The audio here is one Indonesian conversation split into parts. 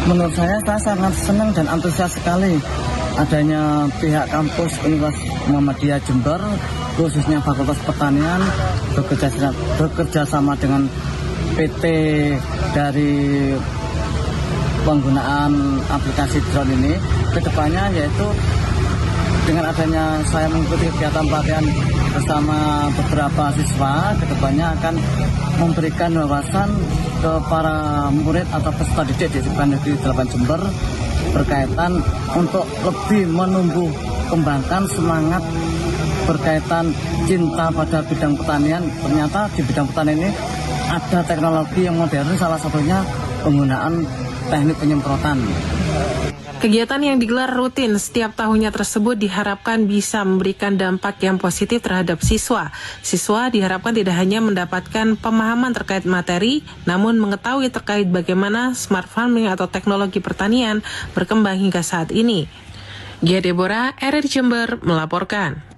Menurut saya sangat senang dan antusias sekali adanya pihak kampus Universitas Muhammadiyah Jember, khususnya Fakultas Pertanian, bekerja sama dengan PT dari penggunaan aplikasi drone ini. Kedepannya yaitu dengan adanya saya mengikuti kegiatan pelatihan bersama beberapa siswa, kedepannya akan memberikan wawasan ke para murid atau peserta didik di SMK Negeri 8 Jember berkaitan untuk lebih menumbuh kembangkan semangat berkaitan cinta pada bidang pertanian. Ternyata di bidang pertanian ini ada teknologi yang modern, salah satunya penggunaan teknik penyemprotan. Kegiatan yang digelar rutin setiap tahunnya tersebut diharapkan bisa memberikan dampak yang positif terhadap siswa. Siswa diharapkan tidak hanya mendapatkan pemahaman terkait materi, namun mengetahui terkait bagaimana smart farming atau teknologi pertanian berkembang hingga saat ini. Gia Deborah, RRI Jember melaporkan.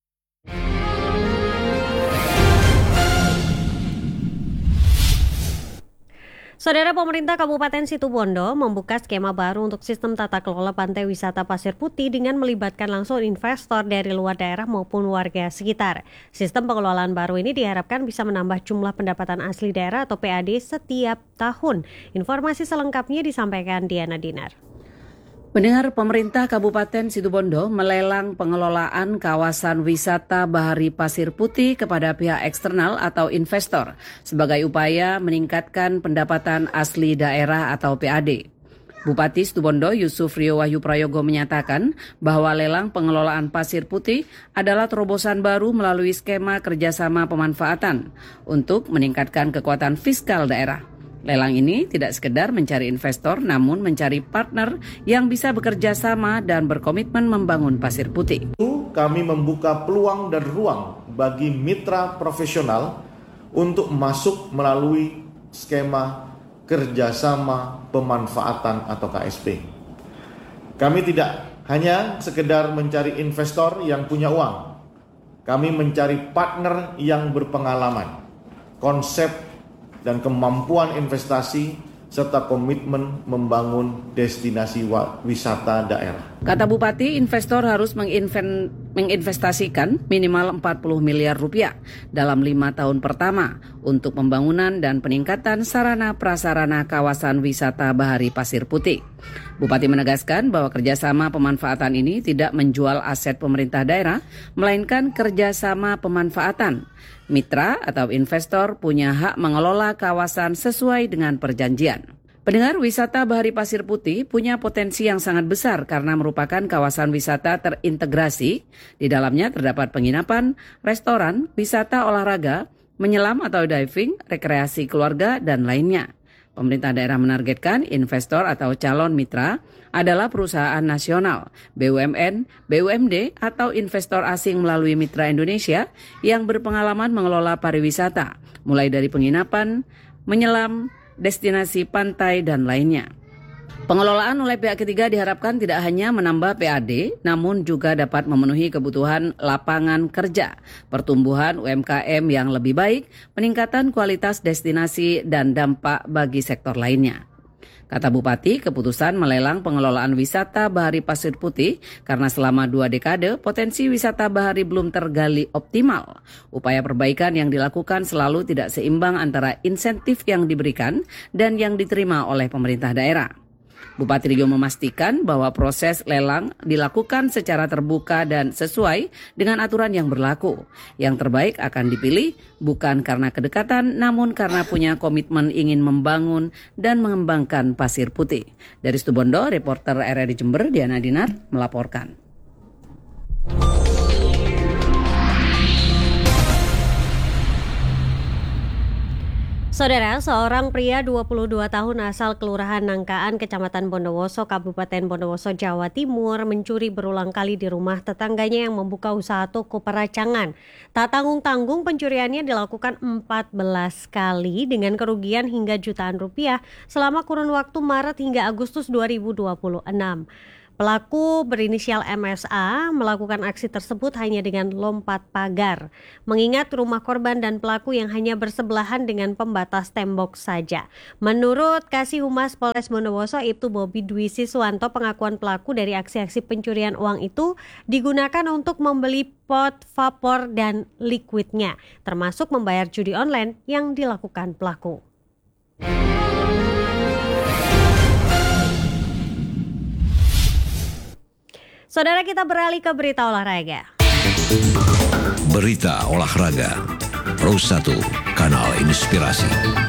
Saudara, pemerintah Kabupaten Situbondo membuka skema baru untuk sistem tata kelola pantai wisata Pasir Putih dengan melibatkan langsung investor dari luar daerah maupun warga sekitar. Sistem pengelolaan baru ini diharapkan bisa menambah jumlah pendapatan asli daerah atau PAD setiap tahun. Informasi selengkapnya disampaikan Diana Dinar. Pendengar, pemerintah Kabupaten Situbondo melelang pengelolaan kawasan wisata Bahari Pasir Putih kepada pihak eksternal atau investor sebagai upaya meningkatkan pendapatan asli daerah atau PAD. Bupati Situbondo Yusuf Rio Wahyu Prayogo menyatakan bahwa lelang pengelolaan Pasir Putih adalah terobosan baru melalui skema kerjasama pemanfaatan untuk meningkatkan kekuatan fiskal daerah. Lelang ini tidak sekedar mencari investor, namun mencari partner yang bisa bekerja sama dan berkomitmen membangun Pasir Putih. Kami membuka peluang dan ruang bagi mitra profesional untuk masuk melalui skema kerjasama pemanfaatan atau KSP. Kami tidak hanya sekedar mencari investor yang punya uang, kami mencari partner yang berpengalaman, konsep dan kemampuan investasi, serta komitmen membangun destinasi wisata daerah. Kata Bupati, investor harus menginvestasikan minimal 40 miliar rupiah dalam 5 tahun pertama untuk pembangunan dan peningkatan sarana prasarana kawasan wisata Bahari Pasir Putih. Bupati menegaskan bahwa kerjasama pemanfaatan ini tidak menjual aset pemerintah daerah, melainkan kerjasama pemanfaatan. Mitra atau investor punya hak mengelola kawasan sesuai dengan perjanjian. Pendengar, wisata Bahari Pasir Putih punya potensi yang sangat besar karena merupakan kawasan wisata terintegrasi. Di dalamnya terdapat penginapan, restoran, wisata olahraga, menyelam atau diving, rekreasi keluarga, dan lainnya. Pemerintah daerah menargetkan investor atau calon mitra adalah perusahaan nasional, BUMN, BUMD, atau investor asing melalui Mitra Indonesia yang berpengalaman mengelola pariwisata, mulai dari penginapan, menyelam, destinasi pantai, dan lainnya. Pengelolaan oleh pihak ketiga diharapkan tidak hanya menambah PAD, namun juga dapat memenuhi kebutuhan lapangan kerja, pertumbuhan UMKM yang lebih baik, peningkatan kualitas destinasi, dan dampak bagi sektor lainnya. Kata Bupati, keputusan melelang pengelolaan wisata Bahari Pasir Putih karena selama 2 dekade potensi wisata bahari belum tergali optimal. Upaya perbaikan yang dilakukan selalu tidak seimbang antara insentif yang diberikan dan yang diterima oleh pemerintah daerah. Bupati Rio memastikan bahwa proses lelang dilakukan secara terbuka dan sesuai dengan aturan yang berlaku. Yang terbaik akan dipilih bukan karena kedekatan, namun karena punya komitmen ingin membangun dan mengembangkan Pasir Putih. Dari Situbondo, reporter RRI Jember Diana Dinar melaporkan. Saudara, seorang pria 22 tahun asal Kelurahan Nangkaan, Kecamatan Bondowoso, Kabupaten Bondowoso, Jawa Timur mencuri berulang kali di rumah tetangganya yang membuka usaha toko peracangan. Tak tanggung-tanggung pencuriannya dilakukan 14 kali dengan kerugian hingga jutaan rupiah selama kurun waktu Maret hingga Agustus 2026. Pelaku berinisial MSA melakukan aksi tersebut hanya dengan lompat pagar, mengingat rumah korban dan pelaku yang hanya bersebelahan dengan pembatas tembok saja. Menurut Kasih Humas Polres Bondowoso Ibtu Bobi Dwi Siswanto, pengakuan pelaku dari aksi-aksi pencurian uang itu digunakan untuk membeli pot vapor dan liquidnya, termasuk membayar judi online yang dilakukan pelaku. Saudara, kita beralih ke berita olahraga. Berita olahraga Pro 1 Kanal Inspirasi.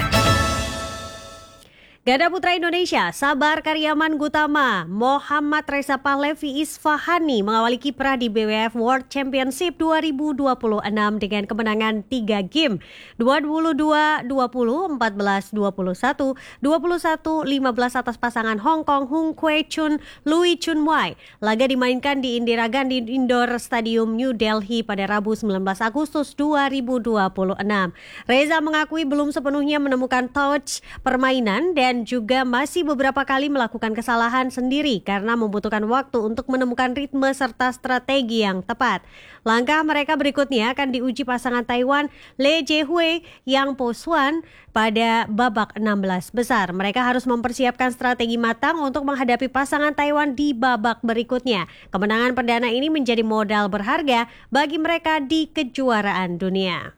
Ganda putra Indonesia, Sabar Karyaman Gutama, Muhammad Reza Pahlavi Isfahani mengawali kiprah di BWF World Championship 2026 dengan kemenangan 3 game, 22-20, 14-21, 21-15 atas pasangan Hong Kong Hung Kwe Chun, Louis Chun Wai. Laga dimainkan di Indira Gandhi Indoor Stadium New Delhi pada Rabu 19 Agustus 2026. Reza mengakui belum sepenuhnya menemukan touch permainan dan juga masih beberapa kali melakukan kesalahan sendiri karena membutuhkan waktu untuk menemukan ritme serta strategi yang tepat. Langkah mereka berikutnya akan diuji pasangan Taiwan Le Jiehui Yang Po Xuan pada babak 16 besar. Mereka harus mempersiapkan strategi matang untuk menghadapi pasangan Taiwan di babak berikutnya. Kemenangan perdana ini menjadi modal berharga bagi mereka di kejuaraan dunia.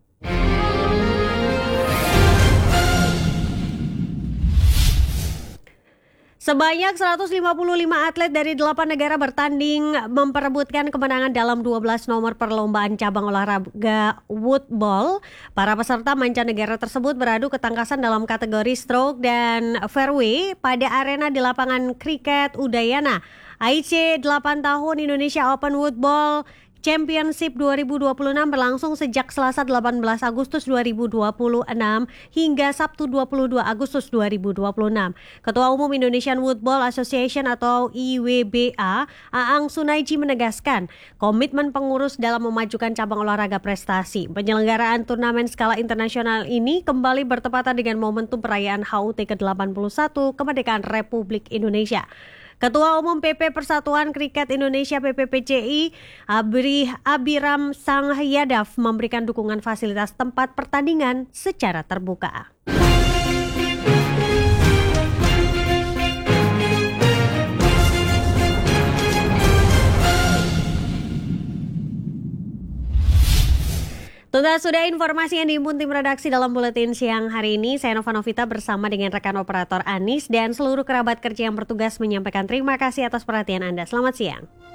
Sebanyak 155 atlet dari 8 negara bertanding memperebutkan kemenangan dalam 12 nomor perlombaan cabang olahraga woodball. Para peserta mancanegara tersebut beradu ketangkasan dalam kategori stroke dan fairway pada arena di lapangan kriket Udayana. AIC 8 tahun Indonesia Open Woodball Championship 2026 berlangsung sejak Selasa 18 Agustus 2026 hingga Sabtu 22 Agustus 2026. Ketua Umum Indonesian Woodball Association atau IWBA, Aang Sunaiji menegaskan komitmen pengurus dalam memajukan cabang olahraga prestasi. Penyelenggaraan turnamen skala internasional ini kembali bertepatan dengan momentum perayaan HUT ke-81 Kemerdekaan Republik Indonesia. Ketua Umum PP Persatuan Kriket Indonesia PPPCI Abiram Sanghayadaf memberikan dukungan fasilitas tempat pertandingan secara terbuka. Sudah informasi yang dihimpun tim redaksi dalam buletin siang hari ini. Saya Nova Novita bersama dengan rekan operator Anis dan seluruh kerabat kerja yang bertugas menyampaikan terima kasih atas perhatian Anda. Selamat siang.